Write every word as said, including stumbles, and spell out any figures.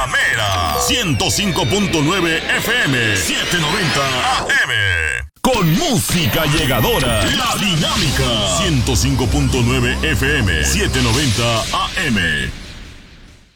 La Mera. ciento cinco punto nueve F M. setecientos noventa A M. Con música llegadora. La Dinámica. ciento cinco punto nueve F M. setecientos noventa A M.